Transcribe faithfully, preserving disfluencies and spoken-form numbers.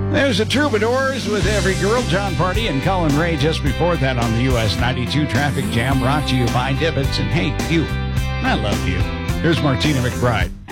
There's the Troubadours with Every Girl, John Party and Colin Ray just before that on the U S ninety-two Traffic Jam, brought to you by Divots. And hey, you, I love you. Here's Martina McBride.